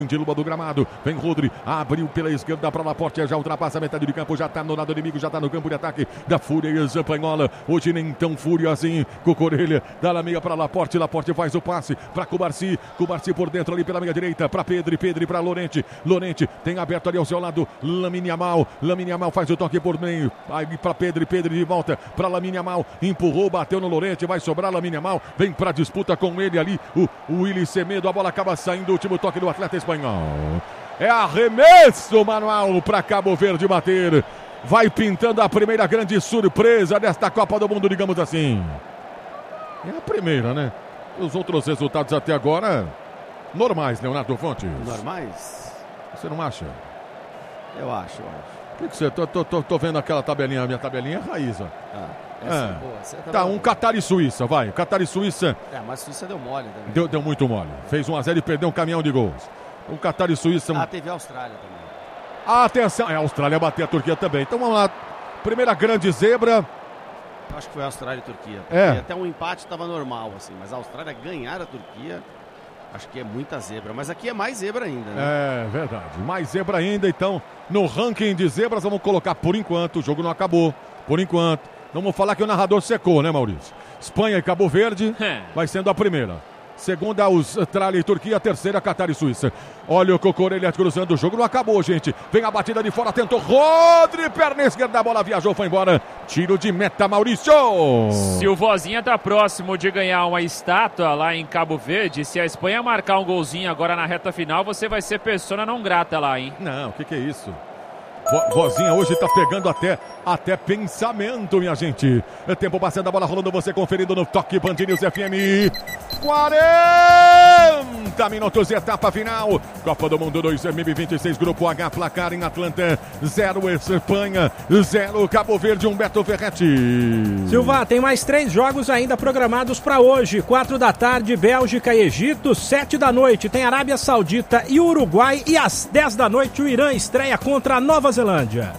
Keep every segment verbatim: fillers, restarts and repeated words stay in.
de Lua do gramado, vem Rodri, abriu pela esquerda para Laporte, já ultrapassa a metade de campo, já está no lado inimigo, já está no campo de ataque da Fúria espanhola, hoje nem tão Fúria assim, Cucurella, dá na meia para Laporte, Laporte faz o passe para Cubarsí, Cubarsí por dentro ali pela meia direita, para Pedri, Pedri para Lorente, Lorente tem aberto ali ao seu lado, Lamine Yamal, Lamine Yamal faz o toque por meio, aí para Pedri, Pedri de volta para Lamine Yamal, empurrou, bateu no Lorente, vai sobrar Lamine Yamal, vem para disputa com ele ali, o, o Willy Semedo, a bola acaba saindo, o último toque do atleta espanhol. É arremesso manual para Cabo Verde bater. Vai pintando a primeira grande surpresa desta Copa do Mundo, digamos assim. É a primeira, né? Os outros resultados até agora, normais, Leonardo Fontes. Normais? Você não acha? Eu acho, eu acho. O que, que você... Tô, tô, tô, tô vendo aquela tabelinha, a minha tabelinha é raiz, ó. Ah, essa é. é boa. Essa tá tá, boa. um Catar e Suíça, vai. Catar e Suíça... É, mas a Suíça deu mole também. Deu, deu muito mole. Fez um a zero e perdeu um caminhão de gols. O Catar e Suíça... Ah, teve a Austrália também. Atenção, é, a Austrália bater a Turquia também. Então vamos lá. Primeira grande zebra. Eu acho que foi a Austrália e Turquia. É. Até um empate estava normal, assim. Mas a Austrália ganhar a Turquia, acho que é muita zebra. Mas aqui é mais zebra ainda, né? É verdade. Mais zebra ainda, então. No ranking de zebras, vamos colocar por enquanto. O jogo não acabou. Por enquanto. Não vou falar que o narrador secou, né, Maurício? Espanha e Cabo Verde vai sendo a primeira. Segunda, Austrália e Turquia. Terceira, Catar e Suíça. Olha o Cucurella cruzando. O jogo não acabou, gente. Vem a batida de fora. Tentou Rodri. Perna esquerda. A bola viajou. Foi embora. Tiro de meta, Maurício. Se o Vozinha tá próximo de ganhar uma estátua lá em Cabo Verde, se a Espanha marcar um golzinho agora na reta final, você vai ser persona não grata lá, hein? Não, o que, que é isso? Vozinha hoje tá pegando até, até pensamento, minha gente. É tempo passando, a bola rolando, você conferindo no Toque Band News F M. quarenta minutos, etapa final. Copa do Mundo dois mil e vinte e seis, Grupo H, placar em Atlanta. Zero Espanha, zero Cabo Verde, Humberto Ferretti. Silva, tem mais três jogos ainda programados para hoje. Quatro da tarde, Bélgica e Egito. Sete da noite, tem Arábia Saudita e Uruguai. E às dez da noite, o Irã estreia contra a Nova Zelândia.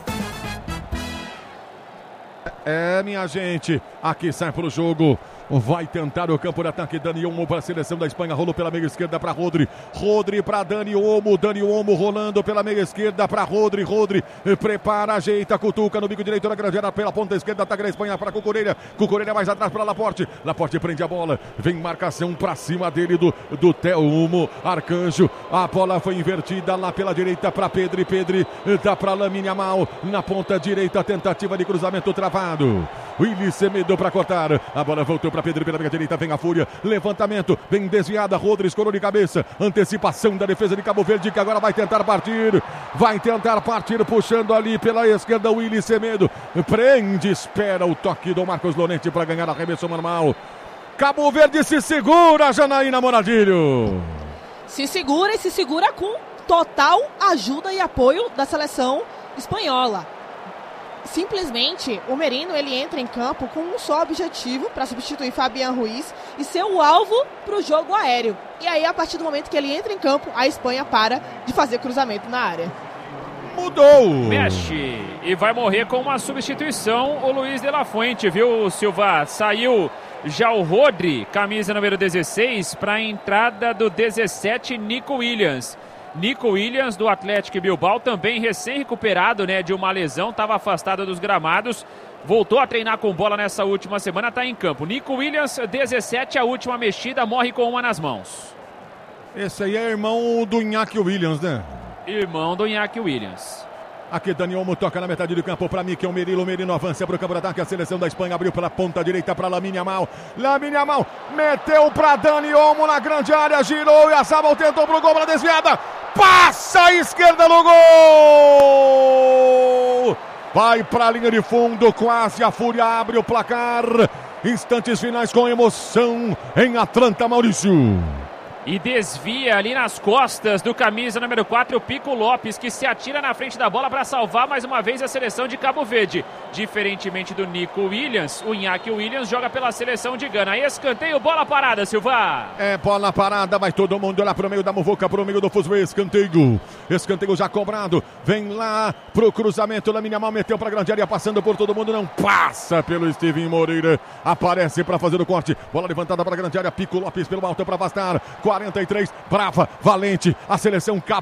É, minha gente, aqui sai pro jogo. Vai tentar o campo de ataque. Dani Olmo para a seleção da Espanha. Rolou pela meia esquerda para Rodri. Rodri para Dani Olmo. Dani Olmo rolando pela meia esquerda para Rodri. Rodri prepara, ajeita, cutuca no bico direito da grande área pela ponta esquerda. Ataque da Espanha para Cucurella. Cucurella mais atrás para Laporte. Laporte prende a bola. Vem marcação para cima dele do, do Telmo Arcanjo. A bola foi invertida lá pela direita para Pedri. Pedri dá para Lamine Yamal. Na ponta direita, tentativa de cruzamento travado. Willy Semedo para cortar. A bola voltou para Pedro pela meia direita, vem a Fúria, levantamento, vem desviada, Rodri escorou de cabeça, antecipação da defesa de Cabo Verde, que agora vai tentar partir, vai tentar partir, puxando ali pela esquerda, o Willy Semedo, prende, espera o toque do Marcos Lorente para ganhar arremesso normal. Cabo Verde se segura, Janaína Moradilho. Se segura e se segura com total ajuda e apoio da seleção espanhola. Simplesmente, o Merino ele entra em campo com um só objetivo para substituir Fabián Ruiz e ser o alvo para o jogo aéreo. E aí, a partir do momento que ele entra em campo, a Espanha para de fazer cruzamento na área. Mudou! Mexe! E vai morrer com uma substituição o Luiz de la Fuente, viu, Silva? Saiu já o Rodri, camisa número dezesseis, para a entrada do dezessete, Nico Williams. Nico Williams, do Atlético Bilbao, também recém-recuperado, né, de uma lesão, estava afastado dos gramados, voltou a treinar com bola nessa última semana, está em campo. Nico Williams, dezessete, a última mexida, morre com uma nas mãos. Esse aí é irmão do Iñaki Williams, né? Irmão do Iñaki Williams. Aqui Dani Olmo toca na metade do campo para Mikel Merino. Merino avança para o campo de ataque. A seleção da Espanha abriu pela ponta direita para Lamine Yamal. Lamine Yamal meteu para Dani Olmo na grande área. Girou e a Sábal tentou para o gol, para desviada. Passa a esquerda no gol. Vai para a linha de fundo. Quase a Fúria abre o placar. Instantes finais com emoção em Atlanta, Maurício. E desvia ali nas costas do camisa número quatro, o Pico Lopes, que se atira na frente da bola para salvar mais uma vez a seleção de Cabo Verde. Diferentemente do Nico Williams, o Iñaki Williams joga pela seleção de Gana. Escanteio, bola parada, Silva. É bola parada, vai todo mundo lá pro meio da muvuca, pro meio do fuzuê, escanteio. Escanteio já cobrado, vem lá pro cruzamento, Lamine Yamal meteu pra grande área, passando por todo mundo, não passa pelo Steven Moreira. Aparece para fazer o corte, bola levantada pra grande área, Pico Lopes pelo alto para afastar. quarenta e três. Brava, valente, a seleção